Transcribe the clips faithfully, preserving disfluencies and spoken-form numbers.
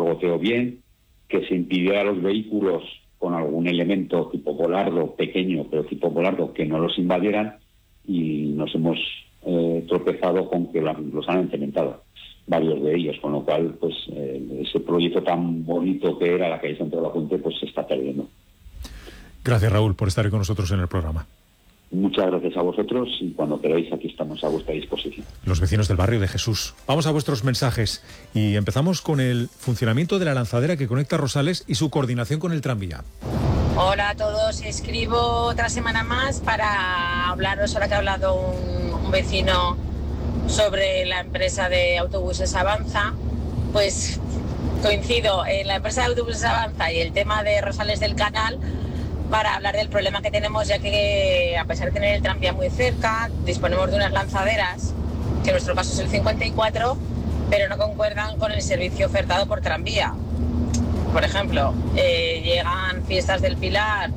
goteo bien, que se impidió a los vehículos con algún elemento tipo volardo, pequeño, pero tipo volardo, que no los invadieran, y nos hemos eh, tropezado con que la, los han encementado, varios de ellos, con lo cual pues eh, ese proyecto tan bonito que era la calle Centro de la Fuente pues se está perdiendo. Gracias, Raúl, por estar con nosotros en el programa. Muchas gracias a vosotros y cuando queráis aquí estamos a vuestra disposición. Los vecinos del barrio de Jesús. Vamos a vuestros mensajes y empezamos con el funcionamiento de la lanzadera que conecta Rosales y su coordinación con el tranvía. Hola a todos, escribo otra semana más para hablaros, ahora que ha hablado un, un vecino sobre la empresa de autobuses Avanza. Pues coincido en la empresa de autobuses Avanza y el tema de Rosales del Canal para hablar del problema que tenemos, ya que a pesar de tener el tranvía muy cerca, disponemos de unas lanzaderas, que en nuestro caso es el cincuenta y cuatro, pero no concuerdan con el servicio ofertado por tranvía. Por ejemplo, eh, llegan fiestas del Pilar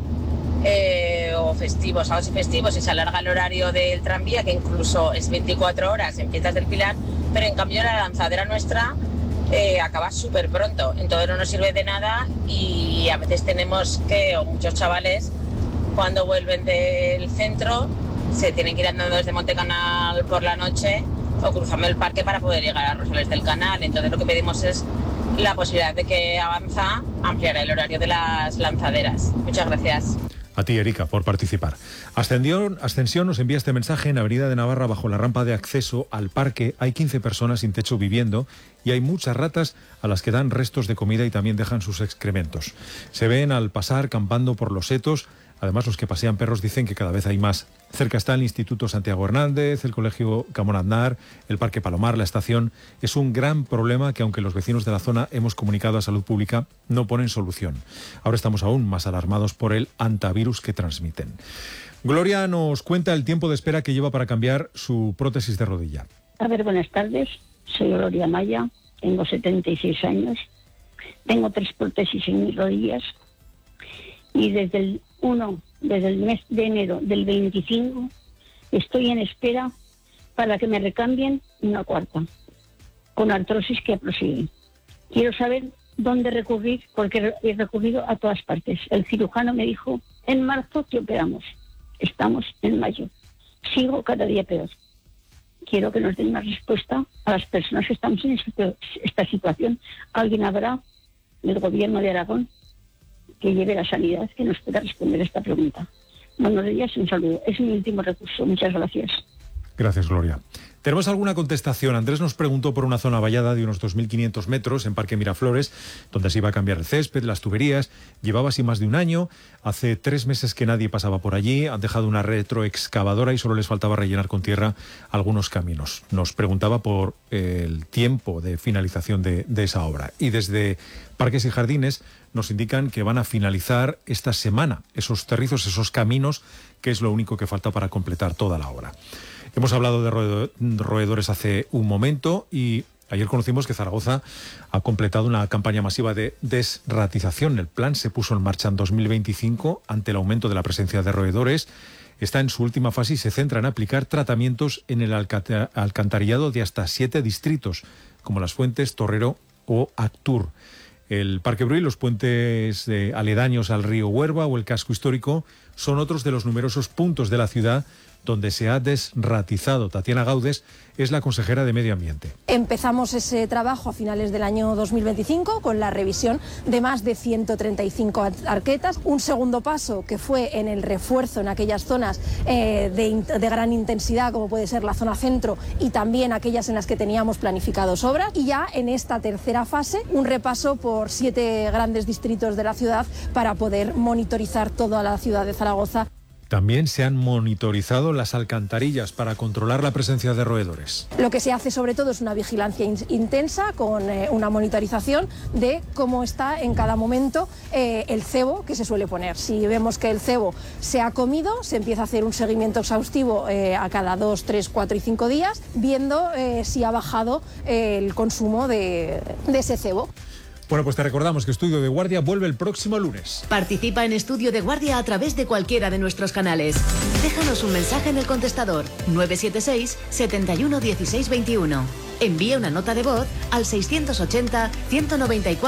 eh, o festivos, sábados y festivos, y se alarga el horario del tranvía, que incluso es veinticuatro horas en fiestas del Pilar, pero en cambio la lanzadera nuestra Eh, acaba súper pronto, entonces no nos sirve de nada y a veces tenemos que, o muchos chavales, cuando vuelven del centro, se tienen que ir andando desde Montecanal por la noche o cruzando el parque para poder llegar a Rosales del Canal. Entonces lo que pedimos es la posibilidad de que Avanza ampliara el horario de las lanzaderas. Muchas gracias. A ti, Erika, por participar. Ascensión, Ascensión nos envía este mensaje. En Avenida de Navarra, bajo la rampa de acceso al parque, hay quince personas sin techo viviendo y hay muchas ratas a las que dan restos de comida y también dejan sus excrementos. Se ven al pasar campando por los setos. Además, los que pasean perros dicen que cada vez hay más. Cerca está el Instituto Santiago Hernández, el Colegio Camón Aznar, el Parque Palomar, la estación. Es un gran problema que, aunque los vecinos de la zona hemos comunicado a Salud Pública, no ponen solución. Ahora estamos aún más alarmados por el antivirus que transmiten. Gloria nos cuenta el tiempo de espera que lleva para cambiar su prótesis de rodilla. A ver, buenas tardes. Soy Gloria Maya, tengo setenta y seis años. Tengo tres prótesis en mis rodillas y desde el uno, desde el mes de enero del veinticinco, estoy en espera para que me recambien una cuarta, con artrosis que prosigue. Quiero saber dónde recurrir, porque he recurrido a todas partes. El cirujano me dijo, en marzo te operamos. Estamos en mayo. Sigo cada día peor. Quiero que nos den una respuesta a las personas que estamos en esta situación. Alguien habrá del gobierno de Aragón que lleve la sanidad, que nos pueda responder esta pregunta. Buenos días, un saludo. Es mi último recurso. Muchas gracias. Gracias, Gloria. ¿Tenemos alguna contestación? Andrés nos preguntó por una zona vallada de unos dos mil quinientos metros en Parque Miraflores, donde se iba a cambiar el césped, las tuberías. Llevaba así más de un año. Hace tres meses que nadie pasaba por allí. Han dejado una retroexcavadora y solo les faltaba rellenar con tierra algunos caminos. Nos preguntaba por el tiempo de finalización de, de esa obra. Y desde Parques y Jardines nos indican que van a finalizar esta semana esos terrizos, esos caminos, que es lo único que falta para completar toda la obra. Hemos hablado de roedores hace un momento y ayer conocimos que Zaragoza ha completado una campaña masiva de desratización. El plan se puso en marcha en dos mil veinticinco ante el aumento de la presencia de roedores. Está en su última fase y se centra en aplicar tratamientos en el alcantarillado de hasta siete distritos, como Las Fuentes, Torrero o Actur. El Parque Bru y los puentes eh, aledaños al río Huerva o el casco histórico son otros de los numerosos puntos de la ciudad donde se ha desratizado. Tatiana Gaudes es la consejera de Medio Ambiente. Empezamos ese trabajo a finales del año dos mil veinticinco con la revisión de más de ciento treinta y cinco arquetas. Un segundo paso que fue en el refuerzo en aquellas zonas eh, de, de gran intensidad, como puede ser la zona centro, y también aquellas en las que teníamos planificados obras. Y ya en esta tercera fase, un repaso por siete grandes distritos de la ciudad para poder monitorizar toda la ciudad de Zaragoza. También se han monitorizado las alcantarillas para controlar la presencia de roedores. Lo que se hace sobre todo es una vigilancia in- intensa con eh, una monitorización de cómo está en cada momento eh, el cebo que se suele poner. Si vemos que el cebo se ha comido, se empieza a hacer un seguimiento exhaustivo eh, a cada dos, tres, cuatro y cinco días, viendo eh, si ha bajado eh, el consumo de, de ese cebo. Bueno, pues te recordamos que Estudio de Guardia vuelve el próximo lunes. Participa en Estudio de Guardia a través de cualquiera de nuestros canales. Déjanos un mensaje en el contestador nueve siete seis, siete uno uno seis dos uno. Envía una nota de voz al seiscientos ochenta, ciento noventa y cuatro.